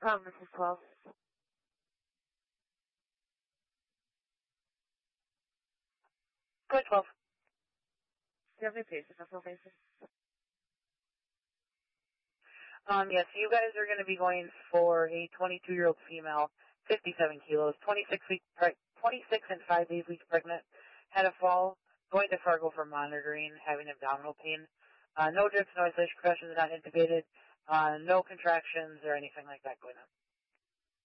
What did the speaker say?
This is 12. Good 12. Do you have any patients on probation? Yes, you guys are going to be going for a 22-year-old female, 57 kilos, 26 and 5 days weeks pregnant, had a fall, going to Fargo for monitoring, having abdominal pain. No drips, no isolation concussions, not intubated, no contractions or anything like that going on.